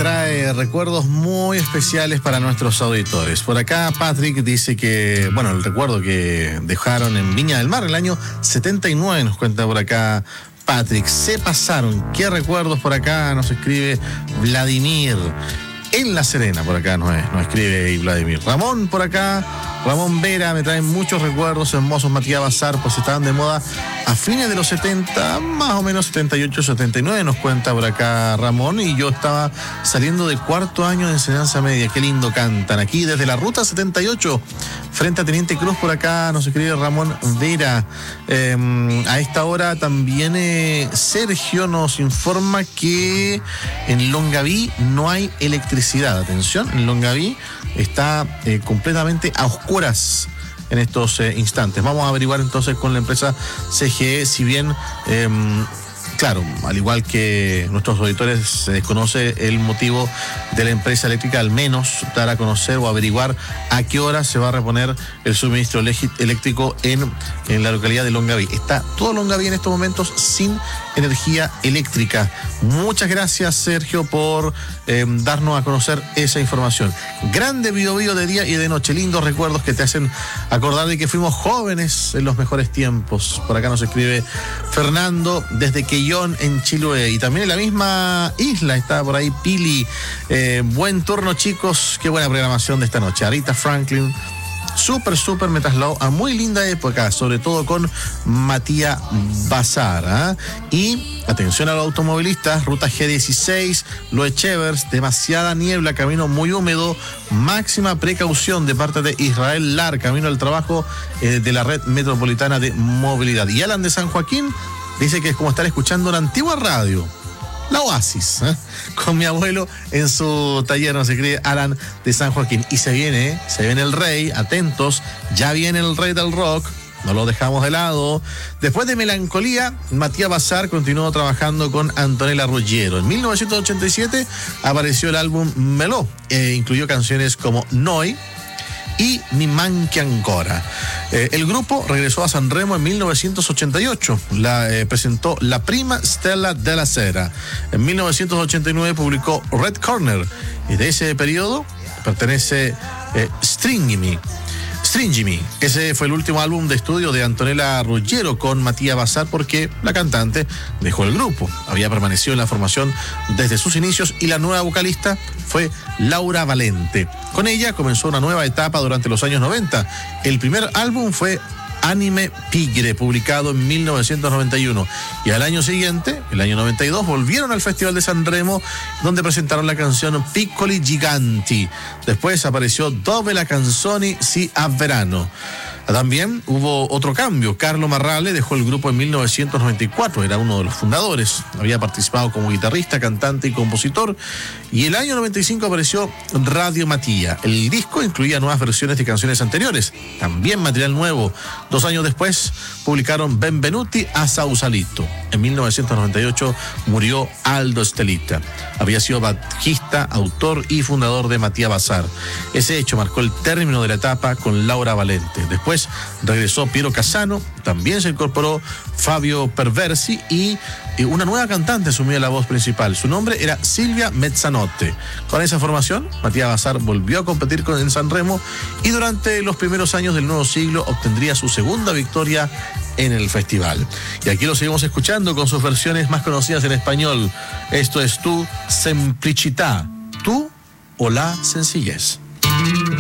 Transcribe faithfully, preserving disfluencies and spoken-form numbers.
trae recuerdos muy especiales para nuestros auditores. Por acá Patrick dice que, bueno, el recuerdo que dejaron en Viña del Mar el año setenta y nueve, nos cuenta por acá Patrick. Se pasaron, qué recuerdos por acá, nos escribe Vladimir. En La Serena, por acá nos, nos escribe Vladimir. Ramón, por acá, Ramón Vera, me traen muchos recuerdos hermosos. Matías Bazar, pues estaban de moda a fines de los setenta, más o menos setenta y ocho, setenta y nueve, nos cuenta por acá Ramón. Y yo estaba saliendo del cuarto año de enseñanza media. Qué lindo cantan. Aquí desde la ruta setenta y ocho, frente a Teniente Cruz, por acá nos escribe Ramón Vera. Eh, a esta hora también eh, Sergio nos informa que en Longaví no hay electricidad. Atención, en Longaví está eh, completamente a oscuras en estos eh, instantes. Vamos a averiguar entonces con la empresa C G E, si bien, eh, claro, al igual que nuestros auditores, se desconoce el motivo de la empresa eléctrica, al menos dar a conocer o averiguar a qué hora se va a reponer el suministro eléctrico en, en la localidad de Longaví. Está todo Longaví en estos momentos sin energía eléctrica. Muchas gracias, Sergio, por eh, darnos a conocer esa información. Grande Biobío de día y de noche, lindos recuerdos que te hacen acordar de que fuimos jóvenes en los mejores tiempos. Por acá nos escribe Fernando desde Quellón, en Chiloé, y también en la misma isla está por ahí Pili. Eh, buen turno, chicos, qué buena programación de esta noche. Arita Franklin, súper, súper, me trasladó a muy linda época, sobre todo con Matías Bazar, ¿eh? Y atención a los automovilistas, ruta G dieciséis, Loe Chevers, demasiada niebla, camino muy húmedo, máxima precaución de parte de Israel Lar, camino al trabajo eh, de la red metropolitana de movilidad. Y Alan de San Joaquín dice que es como estar escuchando una antigua radio, la Oasis, ¿eh? Con mi abuelo en su taller, nos escribe Alan de San Joaquín. Y se viene, se viene el rey, atentos, ya viene el rey del rock, no lo dejamos de lado. Después de Melancolía, Matías Bazar continuó trabajando con Antonella Ruggiero. En mil novecientos ochenta y siete apareció el álbum Meló, e incluyó canciones como Noi y Mi Manque Ancora. Eh, el grupo regresó a Sanremo en mil novecientos ochenta y ocho. La eh, presentó La Prima Stella della Sera. En mil novecientos ochenta y nueve publicó Red Corner. Y de ese periodo pertenece eh, Stringy Me. Stringy Me. Ese fue el último álbum de estudio de Antonella Ruggiero con Matías Bazar, porque la cantante dejó el grupo. Había permanecido en la formación desde sus inicios y la nueva vocalista fue Laura Valente. Con ella comenzó una nueva etapa durante los años noventa. El primer álbum fue Anime Pigre, publicado en mil novecientos noventa y uno. Y al año siguiente, el año noventa y dos, volvieron al Festival de Sanremo, donde presentaron la canción Piccoli Giganti. Después apareció Dove la canzoni si a verano. También hubo otro cambio. Carlo Marrale dejó el grupo en mil novecientos noventa y cuatro, era uno de los fundadores. Había participado como guitarrista, cantante y compositor. Y el año noventa y cinco apareció Radio Matía. El disco incluía nuevas versiones de canciones anteriores, también material nuevo. Dos años después publicaron Benvenuti a Sausalito. En mil novecientos noventa y ocho murió Aldo Estelita. Había sido bajista, autor y fundador de Matías Bazar. Ese hecho marcó el término de la etapa con Laura Valente. Después regresó Piero Casano, también se incorporó Fabio Perversi y, y una nueva cantante asumió la voz principal. Su nombre era Silvia Mezzanotte. Con esa formación, Matías Bazar volvió a competir con, en Sanremo, y durante los primeros años del nuevo siglo obtendría su segunda victoria en el festival. Y aquí lo seguimos escuchando con sus versiones más conocidas en español. Esto es Tu Semplicità, tú o la sencillez.